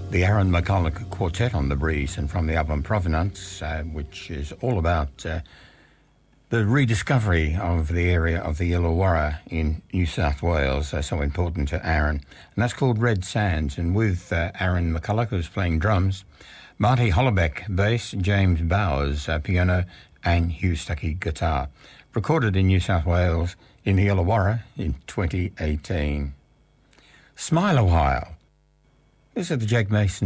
The Aaron McCulloch Quartet on the Breeze, and from the album Provenance, which is all about the rediscovery of the area of the Illawarra in New South Wales, so important to Aaron. And that's called Red Sands, and with Aaron McCulloch, who's playing drums, Marty Hollebeck, bass, James Bowers, piano, and Hugh Stuckey, guitar. Recorded in New South Wales in the Illawarra in 2018. Smile a While. This is the Jake Mason